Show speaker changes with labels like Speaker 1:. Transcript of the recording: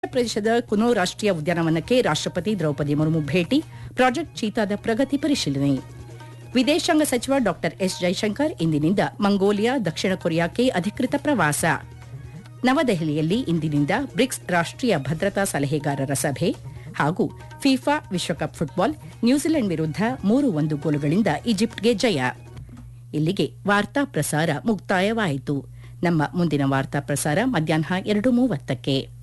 Speaker 1: ಪ್ರದೇಶದ ಕುನೋ ರಾಷ್ಟ್ರೀಯ ಉದ್ಯಾನವನಕ್ಕೆ ರಾಷ್ಟ್ರಪತಿ ದ್ರೌಪದಿ ಮುರ್ಮು ಭೇಟಿ, ಪ್ರಾಜೆಕ್ಟ್ ಚೀತಾದ ಪ್ರಗತಿ ಪರಿಶೀಲನೆ. ವಿದೇಶಾಂಗ ಸಚಿವ ಡಾ ಎಸ್ ಜೈಶಂಕರ್ ಇಂದಿನಿಂದ ಮಂಗೋಲಿಯಾ, ದಕ್ಷಿಣ ಕೊರಿಯಾಕ್ಕೆ ಅಧಿಕೃತ ಪ್ರವಾಸ. ನವದೆಹಲಿಯಲ್ಲಿ ಇಂದಿನಿಂದ ಬ್ರಿಕ್ಸ್ ರಾಷ್ಟ್ರೀಯ ಭದ್ರತಾ ಸಲಹೆಗಾರರ ಸಭೆ ಹಾಗೂ ಫಿಫಾ ವಿಶ್ವಕಪ್ ಫುಟ್ಬಾಲ್ ನ್ಯೂಜಿಲೆಂಡ್ ವಿರುದ್ಧ 3-1 ಗೋಲುಗಳಿಂದ ಈಜಿಪ್ಟ್ಗೆ ಜಯ. ಇಲ್ಲಿಗೆ ವಾರ್ತಾ ಪ್ರಸಾರ ಮುಕ್ತಾಯವಾಯಿತು. ನಮ್ಮ ಮುಂದಿನ ವಾರ್ತಾ ಪ್ರಸಾರ ಮಧ್ಯಾಹ್ನ 2:30ಕ್ಕೆ.